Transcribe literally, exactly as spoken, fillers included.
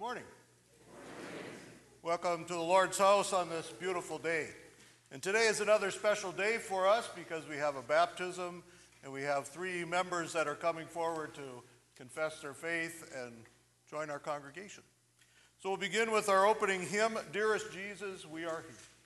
morning. Welcome to the Lord's house on this beautiful day. And today is another special day for us because we have a baptism and we have three members that are coming forward to confess their faith and join our congregation. So we'll begin with our opening hymn, Dearest Jesus, We Are Here.